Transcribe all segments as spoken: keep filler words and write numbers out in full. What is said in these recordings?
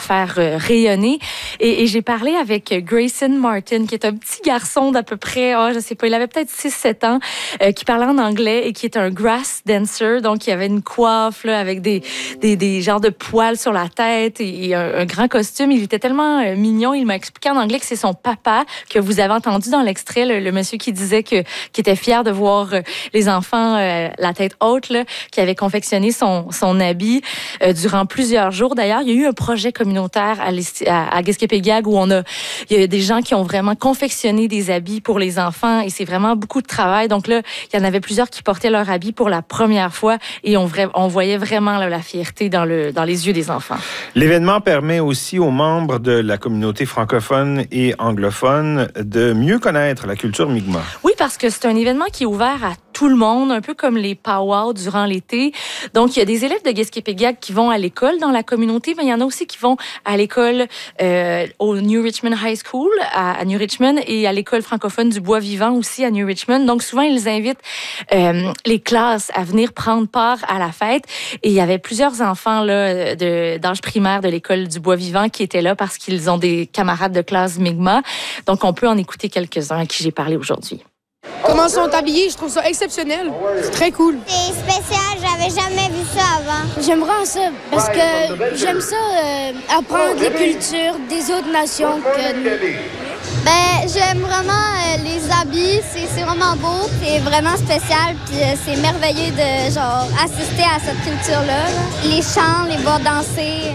faire euh, rayonner. Et, et j'ai parlé avec Grayson Martin, qui est un petit garçon d'à peu près, oh, je sais pas, il avait peut-être six sept ans, euh, qui parlait en anglais et qui est un grass dancer. Donc, il avait une coiffe là, avec des, des, des genres de poils sur la tête et, et un, un grand costume. Il était tellement euh, mignon. Il m'a expliqué en anglais que c'est son papa, que vous avez entendu dans l'extrait, le, le monsieur qui disait que, qu'il était fier de voir euh, les enfants euh, la tête haute, là, qui avait confectionné son, son habit euh, durant plusieurs jours. D'ailleurs, il y a eu un projet communautaire à, à, à Guesquepegag où on a, il y a des gens qui ont vraiment confectionné des habits pour les enfants et c'est vraiment beaucoup de travail. Donc là, il y en avait plusieurs qui portaient leur habit pour la première fois et on, on voyait vraiment là, la fierté dans, le, dans les yeux des enfants. L'événement permet aussi aux membres de la communauté francophone et anglophone de mieux connaître la culture Mi'kmaq. Oui, parce que c'est un événement qui est ouvert à tout le monde, un peu comme les powwows durant l'été. Donc, il y a des élèves de Guesquepegag qui vont à l'école dans la communauté, mais il y en a aussi qui vont à l'école euh, au New Richmond High School à, à New Richmond et à l'école francophone du Bois-Vivant aussi à New Richmond. Donc, souvent, ils invitent euh, les classes à venir prendre part à la fête. Et il y avait plusieurs enfants là, de, d'âge primaire de l'école du Bois-Vivant qui étaient là parce qu'ils ont des camarades de classe Mi'kmaq. Donc, on peut en écouter quelques-uns à qui j'ai parlé aujourd'hui. Comment ils sont habillés, je trouve ça exceptionnel. C'est très cool. C'est spécial, j'avais jamais vu ça avant. J'aime vraiment ça, parce que j'aime ça euh, apprendre les cultures des autres nations que nous. Ben, j'aime vraiment euh, les habits, c'est, c'est vraiment beau, c'est vraiment spécial, puis euh, c'est merveilleux de genre assister à cette culture-là. Là. Les chants, les voir danser.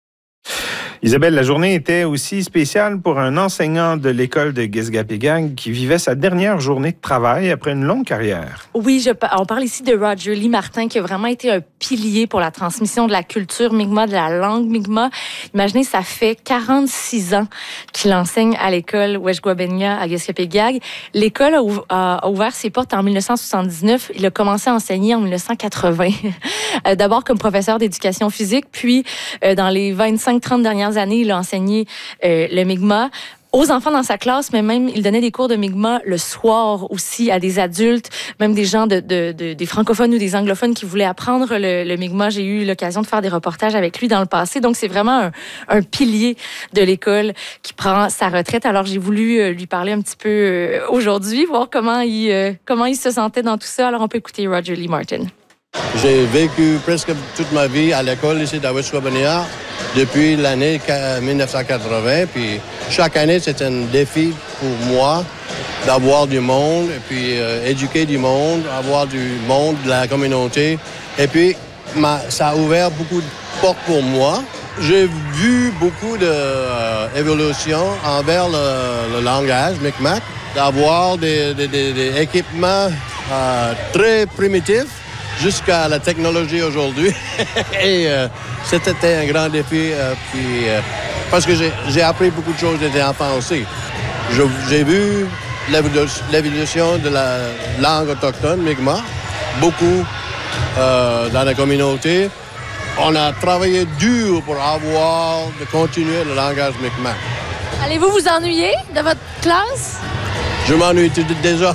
Isabelle, la journée était aussi spéciale pour un enseignant de l'école de Guesquepegag qui vivait sa dernière journée de travail après une longue carrière. Oui, je, on parle ici de Roger Lee Martin qui a vraiment été un pilier pour la transmission de la culture Mi'kmaq, de la langue Mi'kmaq. Imaginez, ça fait quarante-six ans qu'il enseigne à l'école Weshgwabenya à Guesquepegag. L'école a, ouv- a ouvert ses portes en dix-neuf cent soixante-dix-neuf. Il a commencé à enseigner en dix-neuf cent quatre-vingts. D'abord comme professeur d'éducation physique, puis euh, dans les vingt-cinq trente dernières années, il a enseigné euh, le Mi'kmaq aux enfants dans sa classe, mais même il donnait des cours de Mi'kmaq le soir aussi à des adultes, même des gens de, de, de des francophones ou des anglophones qui voulaient apprendre le, le Mi'kmaq. J'ai eu l'occasion de faire des reportages avec lui dans le passé, donc c'est vraiment un, un pilier de l'école qui prend sa retraite. Alors j'ai voulu lui parler un petit peu aujourd'hui, voir comment il euh, comment il se sentait dans tout ça. Alors on peut écouter Roger Lee Martin. J'ai vécu presque toute ma vie à l'école ici à Weshgwabenya depuis l'année dix-neuf cent quatre-vingts. Puis chaque année, c'est un défi pour moi d'avoir du monde et puis euh, éduquer du monde, avoir du monde de la communauté. Et puis, ma, ça a ouvert beaucoup de portes pour moi. J'ai vu beaucoup d'évolution euh, envers le, le langage Mi'kmaq, d'avoir des, des, des, des équipements euh, très primitifs jusqu'à la technologie aujourd'hui. Et euh, c'était un grand défi. Euh, puis, euh, parce que j'ai, j'ai appris beaucoup de choses des enfants aussi. Je, j'ai vu l'évolution de la langue autochtone, Mi'kmaq, beaucoup euh, dans la communauté. On a travaillé dur pour avoir, de continuer le langage Mi'kmaq. Allez-vous vous ennuyer de votre classe? Je m'ennuie déjà.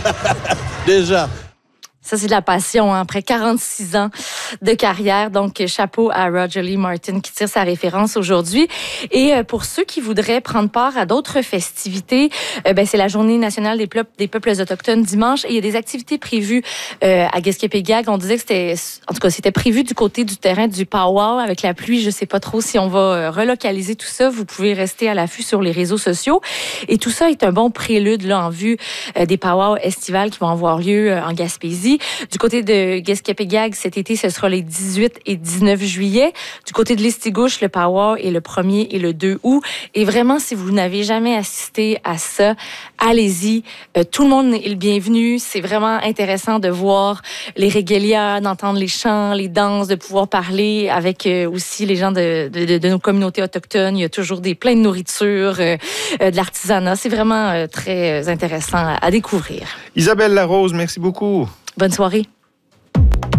déjà. Ça, c'est de la passion, hein, après quarante-six ans de carrière. Donc, chapeau à Roger Lee Martin qui tire sa référence aujourd'hui. Et euh, pour ceux qui voudraient prendre part à d'autres festivités, euh, ben, c'est la Journée nationale des, peuples, des peuples autochtones dimanche. Et il y a des activités prévues euh, à Guesquepegag. On disait que c'était, en tout cas, c'était prévu du côté du terrain du powwow. Avec la pluie, je sais pas trop si on va euh, relocaliser tout ça. Vous pouvez rester à l'affût sur les réseaux sociaux. Et tout ça est un bon prélude là, en vue euh, des powwows estivales qui vont avoir lieu euh, en Gaspésie. Du côté de Guesquepegag, cet été, ce sera les dix-huit et dix-neuf juillet. Du côté de l'Estigouche, le powwow est le premier et le deux août. Et vraiment, si vous n'avez jamais assisté à ça, allez-y. Euh, tout le monde est le bienvenu. C'est vraiment intéressant de voir les régalias, d'entendre les chants, les danses, de pouvoir parler avec euh, aussi les gens de, de, de, de nos communautés autochtones. Il y a toujours des plein de nourriture, euh, euh, de l'artisanat. C'est vraiment euh, très intéressant à, à découvrir. Isabelle Larose, merci beaucoup. Bonne soirée.